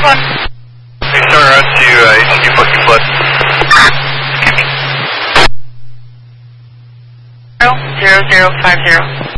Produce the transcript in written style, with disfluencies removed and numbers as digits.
1. Please turn around to HQ fucking flood. 0050.